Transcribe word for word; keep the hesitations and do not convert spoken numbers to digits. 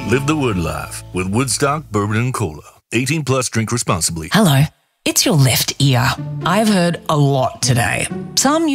Live the Wood life with Woodstock Bourbon and Cola. eighteen plus, drink responsibly. Hello, it's your left ear. I've heard a lot today. Some